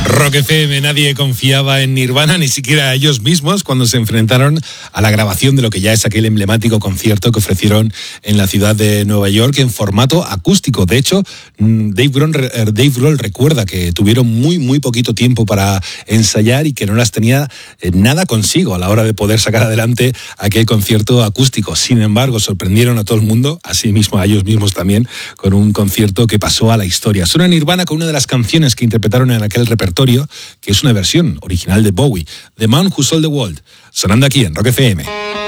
Rock FM, nadie confiaba en Nirvana, ni siquiera ellos mismos, cuando se enfrentaron a la grabación de lo que ya es aquel emblemático concierto que ofrecieron en la ciudad de Nueva York en formato acústico. De hecho, Dave Grohl recuerda que tuvieron muy poquito tiempo para ensayar y que no las tenía nada consigo a la hora de poder sacar adelante aquel concierto acústico. Sin embargo, sorprendieron a todo el mundo, así mismo a ellos mismos también, con un concierto que pasó a la historia. Suena Nirvana con una de las canciones que interpretaron en aquel repertorio, que es una versión original de Bowie, The Man Who Sold the World, sonando aquí en Rock FM.